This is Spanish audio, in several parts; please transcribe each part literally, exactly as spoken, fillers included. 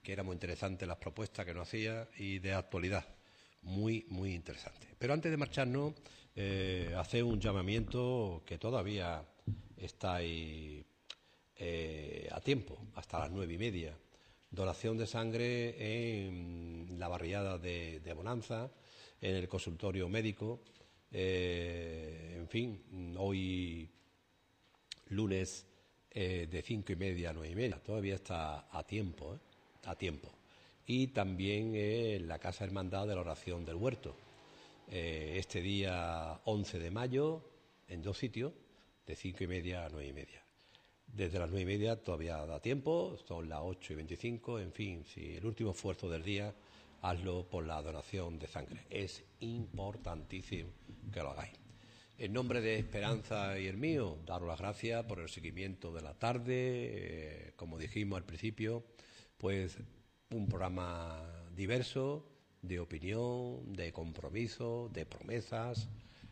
que era muy interesante las propuestas que nos hacía y de actualidad, muy, muy interesante. Pero antes de marcharnos, eh, hacer un llamamiento que todavía estáis eh, a tiempo, hasta las nueve y media. Donación de sangre en la barriada de, de Bonanza, en el consultorio médico. Eh, en fin, hoy lunes eh, de cinco y media a nueve y media. Todavía está a tiempo, ¿eh? a tiempo. Y también eh, en la Casa Hermandad de la Oración del Huerto. Eh, este día once de mayo, en dos sitios, de cinco y media a nueve y media. Desde las nueve y media todavía da tiempo, son las ocho y veinticinco, en fin, si el último esfuerzo del día, hazlo por la donación de sangre. Es importantísimo que lo hagáis. En nombre de Esperanza y el mío, daros las gracias por el seguimiento de la tarde. Eh, como dijimos al principio, pues un programa diverso, de opinión, de compromiso, de promesas,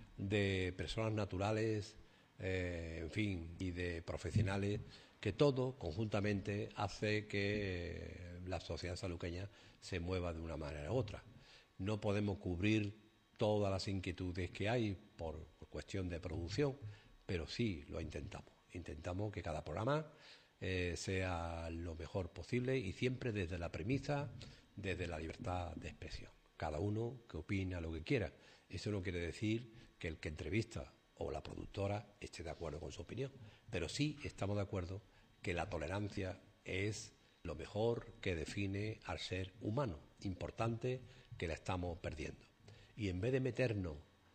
de personas naturales, eh, en fin, y de profesionales, que todo conjuntamente hace que la sociedad saluqueña se mueva de una manera u otra. No podemos cubrir todas las inquietudes que hay por, por cuestión de producción, pero sí lo intentamos. Intentamos que cada programa eh, sea lo mejor posible y siempre desde la premisa, desde la libertad de expresión. Cada uno que opina lo que quiera. Eso no quiere decir que el que entrevista o la productora esté de acuerdo con su opinión, pero sí estamos de acuerdo que la tolerancia es lo mejor que define al ser humano, importante, que la estamos perdiendo. Y en vez de meternos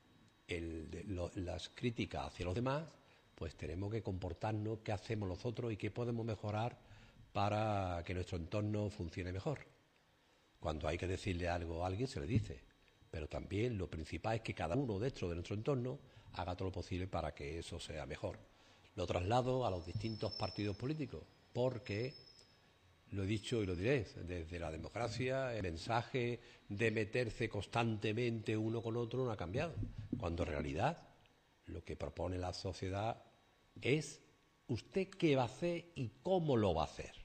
en lo, las críticas hacia los demás, pues tenemos que comportarnos, qué hacemos nosotros y qué podemos mejorar para que nuestro entorno funcione mejor. Cuando hay que decirle algo a alguien, se le dice, pero también lo principal es que cada uno dentro de nuestro entorno haga todo lo posible para que eso sea mejor. Lo traslado a los distintos partidos políticos, porque lo he dicho y lo diré, desde la democracia el mensaje de meterse constantemente uno con otro no ha cambiado, cuando en realidad lo que propone la sociedad es usted qué va a hacer y cómo lo va a hacer.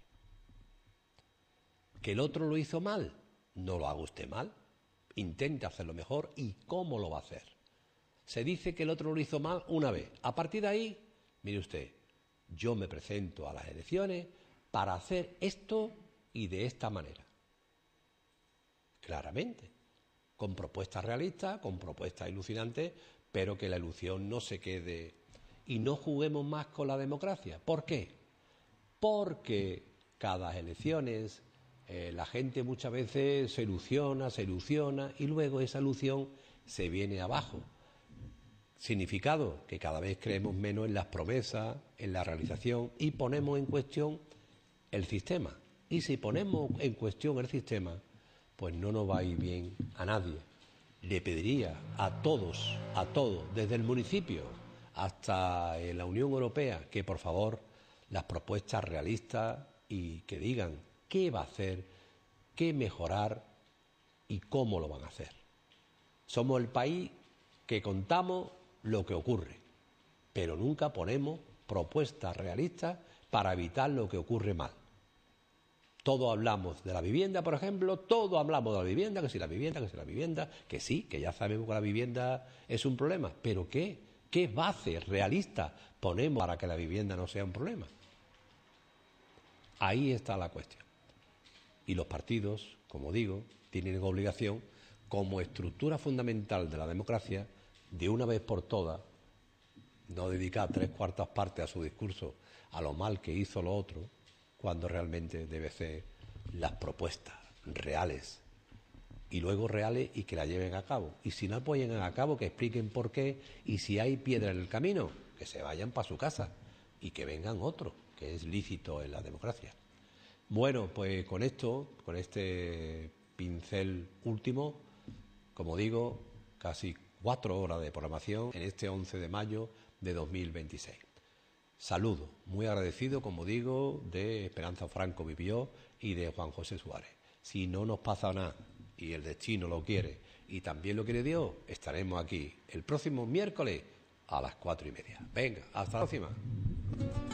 Que el otro lo hizo mal, no lo haga usted mal, intente hacerlo mejor y cómo lo va a hacer. Se dice que el otro lo hizo mal una vez, a partir de ahí, mire usted, yo me presento a las elecciones para hacer esto y de esta manera. Claramente, con propuestas realistas, con propuestas ilusionantes, pero que la ilusión no se quede y no juguemos más con la democracia. ¿Por qué? Porque cada elecciones eh, la gente muchas veces se ilusiona, se ilusiona y luego esa ilusión se viene abajo. Significado que cada vez creemos menos en las promesas, en la realización y ponemos en cuestión el sistema. Y si ponemos en cuestión el sistema, pues no nos va a ir bien a nadie. Le pediría a todos, a todos, desde el municipio hasta la Unión Europea, que por favor las propuestas realistas y que digan qué va a hacer, qué mejorar y cómo lo van a hacer. Somos el país que contamos lo que ocurre, pero nunca ponemos propuestas realistas para evitar lo que ocurre mal. Todos hablamos de la vivienda, por ejemplo, todos hablamos de la vivienda, que si la vivienda, que si la vivienda, que sí, que ya sabemos que la vivienda es un problema, pero ¿qué? ¿Qué bases realistas ponemos para que la vivienda no sea un problema? Ahí está la cuestión. Y los partidos, como digo, tienen obligación, como estructura fundamental de la democracia, de una vez por todas, no dedicar tres cuartas partes a su discurso a lo mal que hizo lo otro, cuando realmente debe ser las propuestas reales y luego reales y que la lleven a cabo. Y si no apoyan a cabo, que expliquen por qué, y si hay piedra en el camino, que se vayan para su casa y que vengan otros, que es lícito en la democracia. Bueno, pues con esto, con este pincel último, como digo, casi cuatro horas de programación en este once de mayo de dos mil veintiséis. Saludo, muy agradecido, como digo, de Esperanza Franco Vivió y de Juan José Suárez. Si no nos pasa nada y el destino lo quiere y también lo quiere Dios, estaremos aquí el próximo miércoles a las cuatro y media. Venga, hasta la próxima.